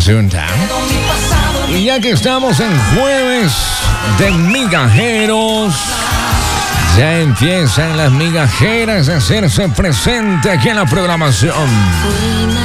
asunto. Y ya que estamos en jueves de migajeros, ya empiezan las migajeras a hacerse presente aquí en la programación.